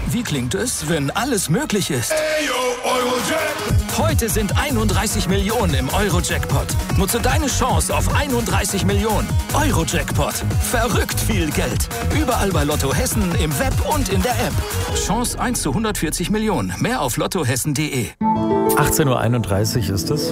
Wie klingt es, wenn alles möglich ist? Eurojackpot. Heute sind 31 Millionen im Euro-Jackpot. Nutze deine Chance auf 31 Millionen. Euro-Jackpot. Verrückt viel Geld. Überall bei Lotto Hessen, im Web und in der App. Chance 1 zu 140 Millionen. Mehr auf lottohessen.de. 18.31 Uhr ist es.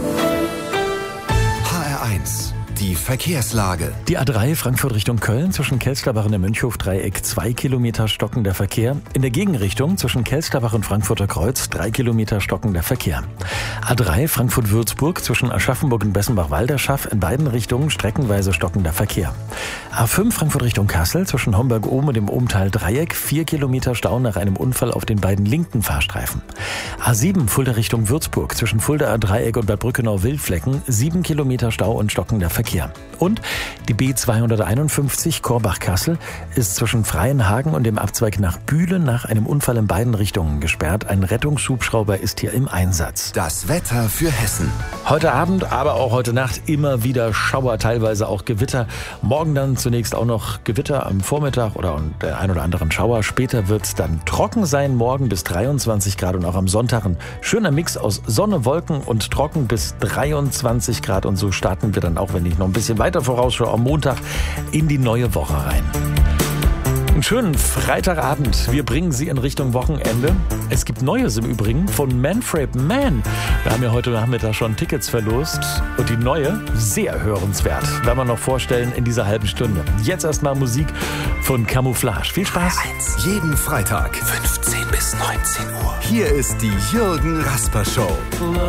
HR1, die Verkehrslage. Die A3 Frankfurt Richtung Köln zwischen Kelsterbach und dem Mönchhof-Dreieck 2 Kilometer stockender Verkehr. In der Gegenrichtung zwischen Kelsterbach und Frankfurter Kreuz 3 Kilometer stockender Verkehr. A3 Frankfurt-Würzburg zwischen Aschaffenburg und Bessenbach-Walderschaff in beiden Richtungen streckenweise stockender Verkehr. A5 Frankfurt Richtung Kassel zwischen Homberg-Ohm und dem Ohmtal-Dreieck 4 Kilometer Stau nach einem Unfall auf den beiden linken Fahrstreifen. A7 Fulda Richtung Würzburg zwischen Fuldaer-Dreieck und Bad Brückenau-Wildflecken 7 Kilometer Stau und stockender Verkehr. Und die B251 Korbach-Kassel ist zwischen Freienhagen und dem Abzweig nach Bühlen nach einem Unfall in beiden Richtungen gesperrt. Ein Rettungshubschrauber ist hier im Einsatz. Das Wetter für Hessen. Heute Abend, aber auch heute Nacht immer wieder Schauer, teilweise auch Gewitter. Morgen dann zunächst auch noch Gewitter am Vormittag oder der ein oder anderen Schauer. Später wird es dann trocken sein, morgen bis 23 Grad und auch am Sonntag ein schöner Mix aus Sonne, Wolken und trocken bis 23 Grad. Und so starten wir dann auch, wenn ich noch ein bisschen weiter vorausschaue, am Montag in die neue Woche rein. Einen schönen Freitagabend. Wir bringen Sie in Richtung Wochenende. Es gibt Neues im Übrigen von Manfred Mann. Wir haben ja heute Nachmittag schon Tickets verlost. Und die neue, sehr hörenswert, werden wir noch vorstellen in dieser halben Stunde. Jetzt erstmal Musik von Camouflage. Viel Spaß. Jeden Freitag 15 bis 19 Uhr. Hier ist die Jürgen Rasper Show.